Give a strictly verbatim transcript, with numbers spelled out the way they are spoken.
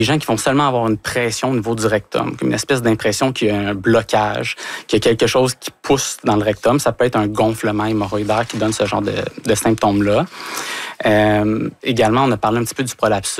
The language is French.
Les gens qui vont seulement avoir une pression au niveau du rectum, comme une espèce d'impression qu'il y a un blocage, qu'il y a quelque chose qui pousse dans le rectum, ça peut être un gonflement hémorroïdaire qui donne ce genre de, de symptômes-là. Euh, également, on a parlé un petit peu du prolapsus.